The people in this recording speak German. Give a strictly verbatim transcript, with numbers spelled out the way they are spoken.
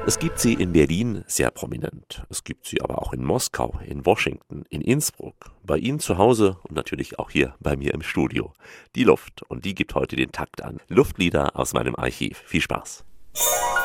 Es gibt sie in Berlin sehr prominent. Es gibt sie aber auch in Moskau, in Washington, in Innsbruck, bei Ihnen zu Hause und natürlich auch hier bei mir im Studio. Die Luft, und die gibt heute den Takt an. Luftlieder aus meinem Archiv. Viel Spaß.